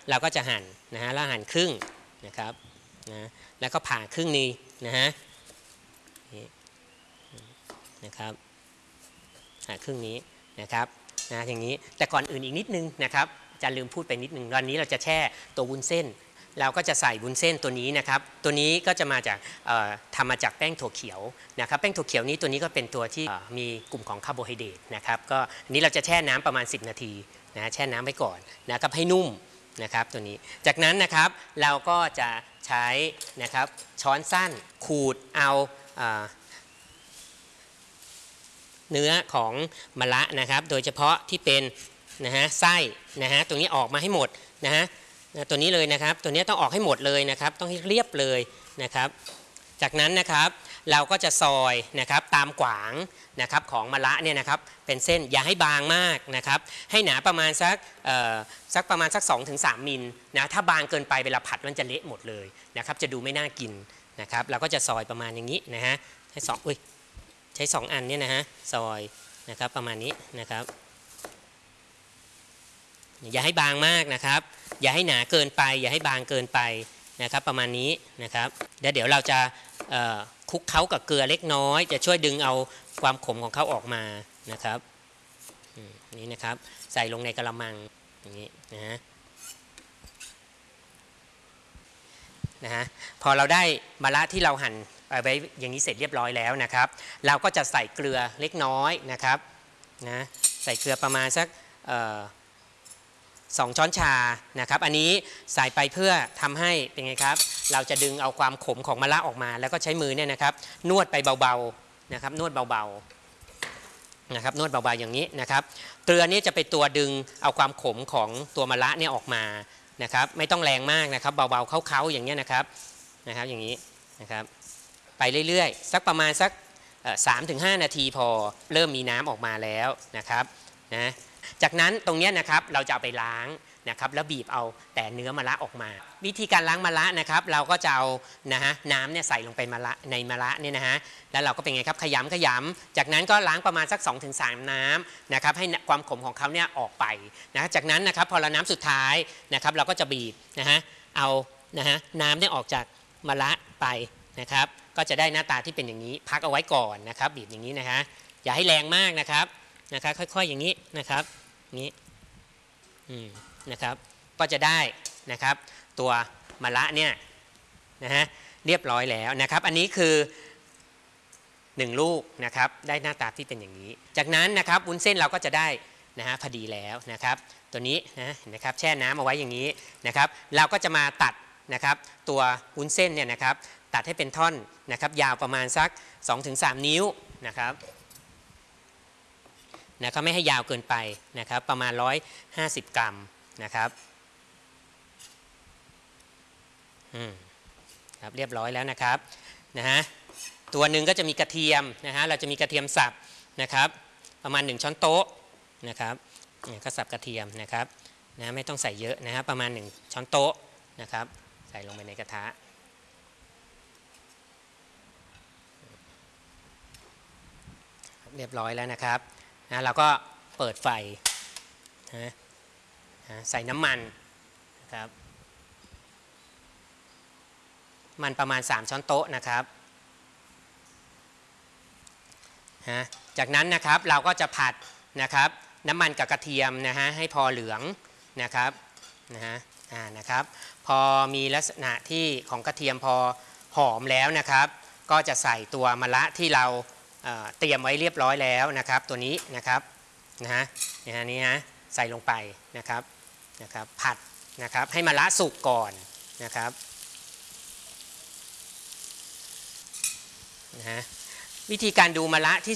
เราก็จะหั่นนะฮะแล้วหั่นครึ่งนะครับนะแล้วก็ผ่าครึ่งนี้นะฮะนะครับผ่าครึ่งนี้นะครับนะอย่างนี้แต่ก่อนอื่นอีกนิดนึงนะครับอาจารย์ลืมพูดไปนิดนึงวันนี้เราจะแช่ตัววุ้นเส้นเราก็จะใส่วุ้นเส้นตัวนี้นะครับตัวนี้ก็จะมาจากทำมาจากแป้งถั่วเขียวนะครับแป้งถั่วเขียวนี้ตัวนี้ก็เป็นตัวที่มีกลุ่มของคาร์โบไฮเดรตนะครับก็อันนี้เราจะแช่น้ำประมาณ10 นาทีนะแช่น้ำไว้ก่อนนะครับให้นุ่มนะครับตัวนี้จากนั้นนะครับเราก็จะใช้นะครับช้อนสั้นขูดเอาเนื้อของมะระนะครับโดยเฉพาะที่เป็นนะฮะไส้นะฮะตรงนี้ออกมาให้หมดนะฮะตัวนี้เลยนะครับตัวนี้ต้องออกให้หมดเลยนะครับต้องให้เรียบเลยนะครับจากนั้นนะครับเราก็จะซอยนะครับตามขวางนะครับของมะระเนี่ยนะครับเป็นเส้นอย่าให้บางมากนะครับให้หนาประมาณสักประมาณสัก 2-3 มิลนะถ้าบางเกินไปเวลาผัดมันจะเละหมดเลยนะครับจะดูไม่น่ากินนะครับเราก็จะซอยประมาณอย่างนี้นะฮะให้ใช้2 อันเนี่ยนะฮะซอยนะครับประมาณนี้นะครับอย่าให้บางมากนะครับอย่าให้หนาเกินไปอย่าให้บางเกินไปนะครับประมาณนี้นะครับเดี๋ยวเราจะคลุกเคล้ากับเกลือเล็กน้อยจะช่วยดึงเอาความขมของเขาออกมานะครับนี่นะครับใส่ลงในกระมังอย่างนี้นะฮะพอเราได้มะระที่เราหั่นไว้อย่างนี้เสร็จเรียบร้อยแล้วนะครับเราก็จะใส่เกลือเล็กน้อยนะครับนะใส่เกลือประมาณสัก2 ช้อนชานะครับอันนี้ใส่ไปเพื่อทำให้เป็นไงครับเราจะดึงเอาความขมของมะระออกมาแล้วก็ใช้มือเนี่ยนะครับนวดไปเบาๆนะครับนวดเบาๆนะครับนวดเบาๆอย่างนี้นะครับเกลือนี้จะเป็นตัวดึงเอาความขมของตัวมะระเนี่ยออกมานะครับไม่ต้องแรงมากนะครับเบาๆเค้าๆอย่างเงี้ยนะครับอย่างนี้นะครับไปเรื่อยๆสักประมาณสัก3-5 นาทีพอเริ่มมีน้ำออกมาแล้วนะครับนะจากนั้นตรงนี้นะครับเราจะเอาไปล้างนะครับแล้วบีบเอาแต่เนื้อมะระออกมาวิธีการล้างมะระนะครับเราก็จะเอานะฮะน้ำเนี่ยใส่ลงไปในมะระเนี่ยนะฮะแล้วเราก็เป็นไงครับขยำจากนั้นก็ล้างประมาณสัก 2-3 น้ำนะครับให้ความขมของเขาเนี่ยออกไปนะจากนั้นนะครับพอเราน้ำสุดท้ายนะครับเราก็จะบีบนะฮะเอานะฮะน้ำเนี่ยออกจากมะระไปนะครับก็จะได้หน้าตาที่เป็นอย่างนี้พักเอาไว้ก่อนนะครับบีบอย่างนี้นะฮะอย่าให้แรงมากนะครับค่อยๆอย่างนี้นะครับนี้นะครับก็จะได้นะครับตัวมะระเนี่ยนะฮะเรียบร้อยแล้วนะครับอันนี้คือ1 ลูกนะครับได้หน้าตาที่เป็นอย่างนี้จากนั้นนะครับวุ้นเส้นเราก็จะได้นะฮะพอดีแล้วนะครับตัวนี้นะครับแช่น้ำเอาไว้อย่างนี้นะครับเราก็จะมาตัดนะครับตัววุ้นเส้นเนี่ยนะครับตัดให้เป็นท่อนนะครับยาวประมาณสัก 2-3 นิ้วนะครับไม่ให้ยาวเกินไปนะครับประมาณ150 กรัมนะครับครับเรียบร้อยแล้วนะครับตัวหนึ่งก็จะมีกระเทียมเราจะมีกระเทียมสับนะครับประมาณ1 ช้อนโต๊ะนะครับก็สับกระเทียมนะครับไม่ต้องใส่เยอะนะครับประมาณ1 ช้อนโต๊ะนะครับใส่ลงไปในกระทะเรียบร้อยแล้วนะครับเราก็เปิดไฟใส่น้ำมันนะครับมันประมาณ3 ช้อนโต๊ะนะครับจากนั้นนะครับเราก็จะผัดนะครับน้ำมันกับกระเทียมให้พอเหลืองนะครับนะครับพอมีลักษณะที่ของกระเทียมพอหอมแล้วนะครับก็จะใส่ตัวมะระที่เราเตรียมไว้เรียบร้อยแล้วนะครับตัวนี้นะครับนี่ใส่ลงไปนะครับผัดนะครับให้มะระสุกก่อนนะครับวิธีการดูมะระที่